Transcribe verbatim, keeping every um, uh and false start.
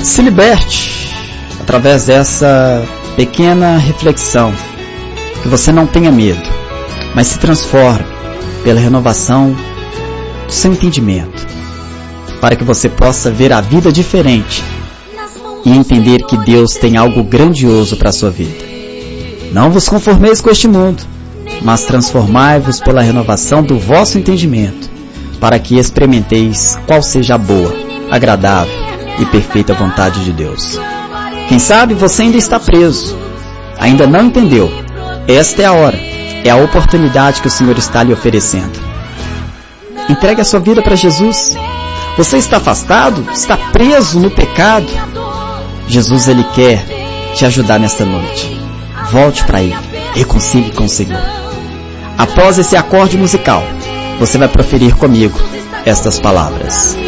Se liberte através dessa pequena reflexão. Que você não tenha medo, mas se transforme pela renovação do seu entendimento, para que você possa ver a vida diferente e entender que Deus tem algo grandioso para a sua vida. Não vos conformeis com este mundo, mas transformai-vos pela renovação do vosso entendimento, para que experimenteis qual seja a boa, agradável e perfeita vontade de Deus. Quem sabe você ainda está preso, ainda não entendeu. Esta é a hora, é a oportunidade que o Senhor está lhe oferecendo. Entregue a sua vida para Jesus. Você está afastado? Está preso no pecado? Jesus, Ele quer te ajudar nesta noite. Volte para Ele, reconcilie com o Senhor. Após esse acorde musical, você vai proferir comigo estas palavras.